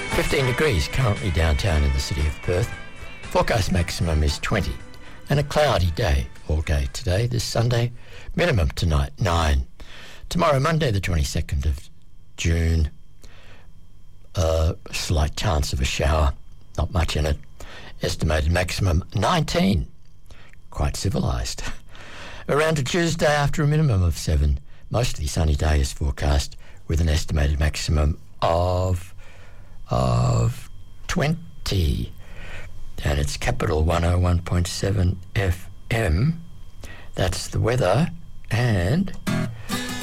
15 degrees currently downtown in the city of Perth. Forecast maximum is 20 and a cloudy day all day today, this Sunday. Minimum tonight 9. Tomorrow, Monday the 22nd of June, a slight chance of a shower, not much in it. Estimated maximum 19. Quite civilised. Around to Tuesday after a minimum of 7. Mostly sunny day is forecast with an estimated maximum of 20. And it's Capital 101.7 FM. That's the weather. And